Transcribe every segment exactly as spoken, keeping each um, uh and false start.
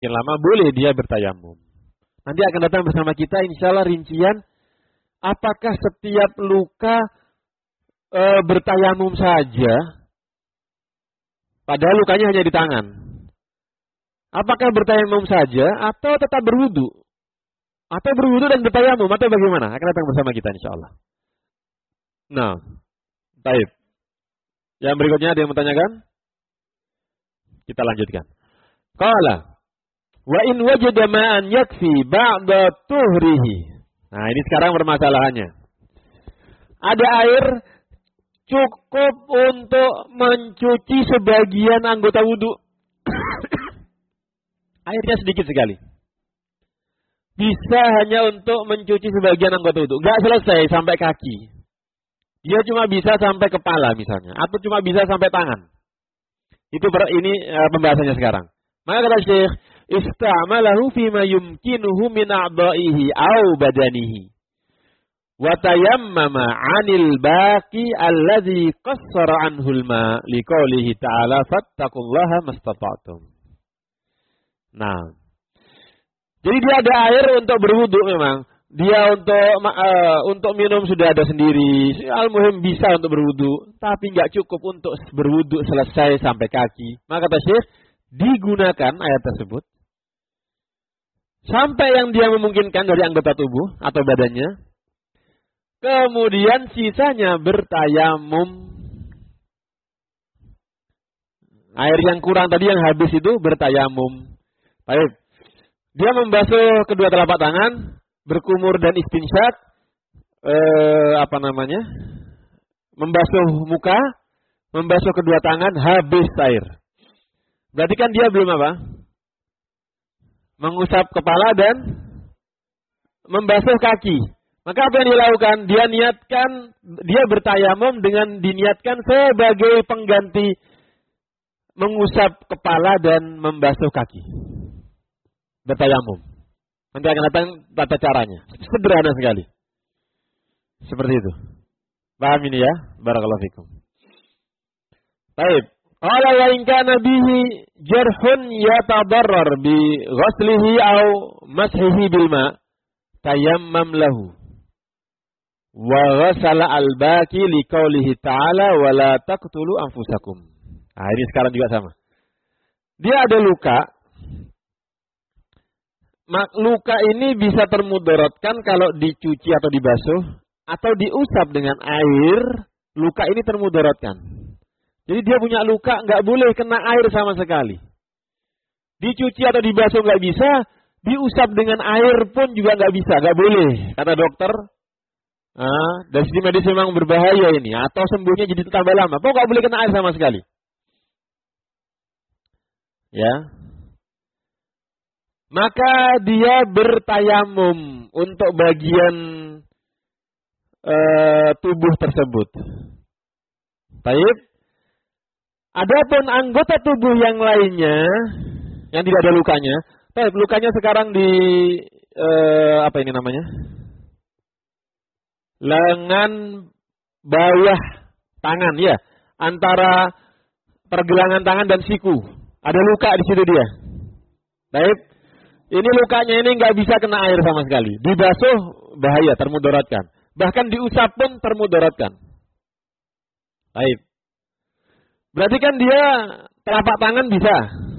semakin lama boleh dia bertayamum. Nanti akan datang bersama kita insya Allah rincian apakah setiap luka e, bertayamum saja, padahal lukanya hanya di tangan. Apakah bertayamum saja atau tetap berwudu? Atau berwudu dan bertayamum atau bagaimana? Akan datang bersama kita insya Allah. Nah, baik. Yang berikutnya ada yang bertanyakan? Kita lanjutkan. Qala wa in wajada ma'an yakfi ba'da tuhrihi. Nah, ini sekarang permasalahannya. Ada air cukup untuk mencuci sebagian anggota wudu. Airnya sedikit sekali. Bisa hanya untuk mencuci sebagian anggota wudu. Enggak selesai sampai kaki. Dia cuma bisa sampai kepala misalnya. Atau cuma bisa sampai tangan. Itu ini uh, pembahasannya sekarang. Maka kata Syekh, ista'malahu fima yumkinuhu min a'dha'ihi aw badanihi. Wa tayammama 'anil baqi alladhi qassara 'anhu al-ma' liqaulihi ta'ala fattaqullaha mastata'tum. Nah. Jadi dia ada air untuk berwudu memang. Dia untuk uh, untuk minum sudah ada sendiri. Al-muhim bisa untuk berwudu, tapi enggak cukup untuk berwudu selesai sampai kaki. Maka kata Syekh, digunakan ayat tersebut sampai yang dia memungkinkan dari anggota tubuh atau badannya. Kemudian sisanya bertayamum. Air yang kurang tadi yang habis itu bertayamum. Baik. Dia membasuh kedua telapak tangan, berkumur dan istinsyak, eh, apa namanya? Membasuh muka, membasuh kedua tangan, habis air. Berarti kan dia belum apa? Mengusap kepala dan membasuh kaki. Maka apa yang dia lakukan? Dia niatkan, dia bertayamum dengan diniatkan sebagai pengganti mengusap kepala dan membasuh kaki. Bertayamum. Nanti akan datang tata caranya. Sederhana sekali. Seperti itu. Paham ini ya? Barakallahu fikum. Baik. Qala wa in kana bihi jarhun yatadarrar bi ghaslihi aw mashihi bil ma' tayammam lahu. Wa ghasala al-baqi liqaulihi ta'ala wa la taqtulu anfusakum. Nah, ini sekarang juga sama. Dia ada luka. Luka ini bisa termudaratkan kalau dicuci atau dibasuh atau diusap dengan air, luka ini termudaratkan. Jadi dia punya luka nggak boleh kena air sama sekali. Dicuci atau dibasuh nggak bisa, diusap dengan air pun juga nggak bisa, nggak boleh kata dokter. Nah, dari sisi medis memang berbahaya ini, atau sembuhnya jadi tambah lama. Pokoknya nggak boleh kena air sama sekali. Ya. Maka dia bertayamum untuk bagian e, tubuh tersebut. Baik. Adapun anggota tubuh yang lainnya yang tidak ada lukanya, baik, lukanya sekarang di e, apa ini namanya? Lengan bawah tangan ya, antara pergelangan tangan dan siku. Ada luka di situ dia. Baik. Ini lukanya ini nggak bisa kena air sama sekali. Dibasuh bahaya, termudaratkan. Bahkan diusap pun termudaratkan. Baik. Berarti kan dia telapak tangan bisa.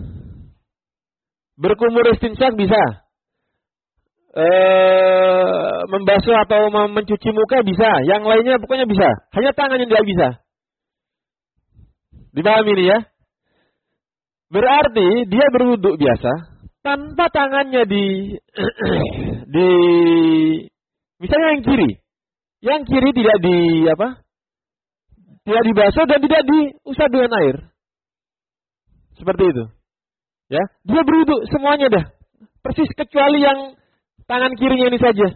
Berkumur istinsyak bisa. E, membasuh atau mencuci muka bisa. Yang lainnya pokoknya bisa. Hanya tangan yang tidak bisa. Dipahami ini ya? Berarti dia berwudu biasa. Tanpa tangannya di di misalnya yang kiri, yang kiri tidak di apa? Tidak dibasuh dan tidak diusap dengan air. Seperti itu. Ya, dia berwudu semuanya dah. Persis kecuali yang tangan kirinya ini saja.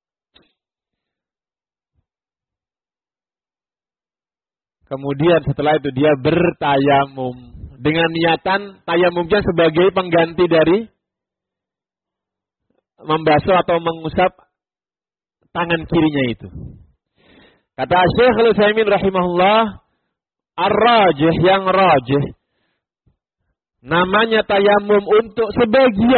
Kemudian setelah itu dia bertayamum. Dengan niatan tayamumnya sebagai pengganti dari membasuh atau mengusap tangan kirinya itu. Kata Syekh Al-Utsaimin rahimahullah, ar-rajih yang rajih Namanya tayamum untuk sebagian